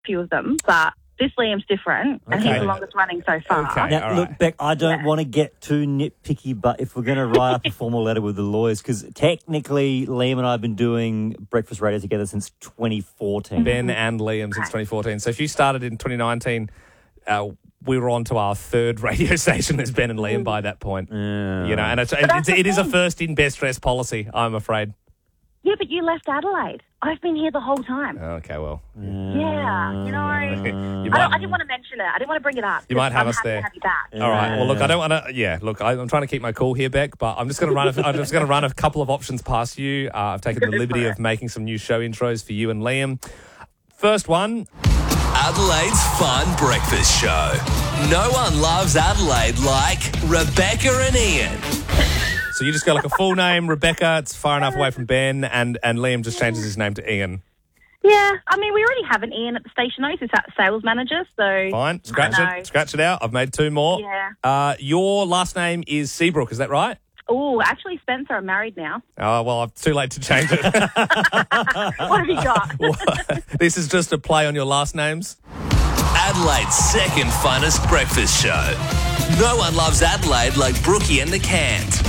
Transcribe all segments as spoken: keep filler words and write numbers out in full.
few of them, but this Liam's different, and Okay. he's the longest running so far. Okay. Now, all look, right. Beck, I don't Yeah. want to get too nitpicky, but if we're going to write up a formal letter with the lawyers, because technically Liam and I have been doing Breakfast Radio together since twenty fourteen. Ben and Liam since twenty fourteen. So if you started in twenty nineteen, uh, we were on to our third radio station as Ben and Liam by that point. Yeah. You know, and it's, that's it's, the it is a thing. first in best dress policy, I'm afraid. Yeah, but you left Adelaide. I've been here the whole time. Okay, well, Yeah, you know. I, you don't, might, I didn't want to mention it. I didn't want to bring it up. You might have I'm us happy there. To have you back. all right. Well, look, I don't want to. Yeah, look, I, I'm trying to keep my cool here, Beck, but I'm just going to run. A, I'm just going to run a couple of options past you. Uh, I've taken the liberty of making some new show intros for you and Liam. First one. Adelaide's Fun Breakfast Show. No one loves Adelaide like Rebecca and Ian. So you just go like a full name, Rebecca. It's far enough away from Ben, and and Liam just changes his name to Ian. Yeah, I mean, we already have an Ian at the station, though. He's a sales manager, so... Fine, scratch I know. it, scratch it out. I've made two more. Yeah. Uh, your last name is Seabrook, is that right? Oh, actually, Spencer, I'm married now. Oh, well, it's too late to change it. What have you got? This is just a play on your last names. Adelaide's second funnest breakfast show. No one loves Adelaide like Brookie and the Cant.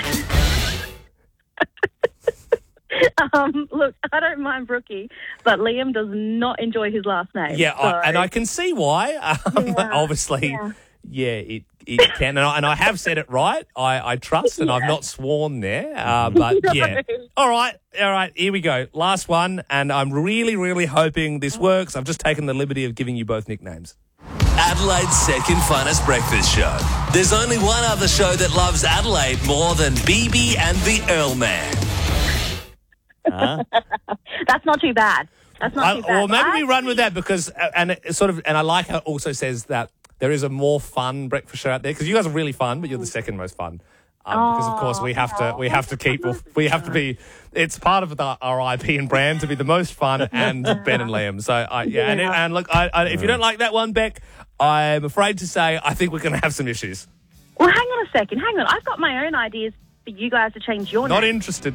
Um, look, I don't mind Brookie, but Liam does not enjoy his last name. Yeah, so. I, and I can see why. Um, Yeah, obviously, yeah, yeah. it, it can. And I, and I have said it right. I, I trust, and I've Yeah. not sworn there. Uh, but, No. yeah. All right, all right, here we go. Last one, and I'm really, really hoping this works. I've just taken the liberty of giving you both nicknames. Adelaide's second funnest breakfast show. There's only one other show that loves Adelaide more than B B and the Earl Man. Huh? That's not too bad. That's not I, too bad. well, maybe I we run actually- with that because, uh, and it sort of, and I like how it also says that there is a more fun breakfast show out there because you guys are really fun, but you're the second most fun. Um, because of course we have to, we have to keep, we have to be. It's part of the, our I P and brand to be the most fun and Ben and Liam. So I, yeah, and, and look, I, I, if you don't like that one, Beck, I'm afraid to say I think we're going to have some issues. Well, hang on a second. Hang on. I've got my own ideas for you guys to change your Not name. interested.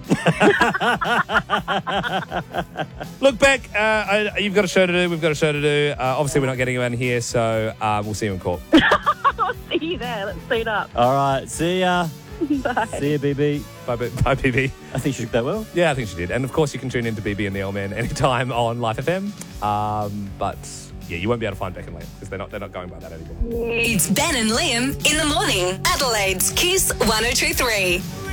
Look, Beck, uh, I, you've got a show to do. We've got a show to do. Uh, obviously, we're not getting you in here, so uh, we'll see you in court. I'll see you there. Let's suit up. All right, see ya. Bye. See ya, B B. Bye, B- bye, B B. I think she took that well. Yeah, I think she did. And of course, you can tune in to B B and the L Man anytime on Life F M. Um, but yeah, you won't be able to find Beck and Liam because they're not they're not going by that anymore. It's Ben and Liam in the morning. Adelaide's Kiss one oh two three.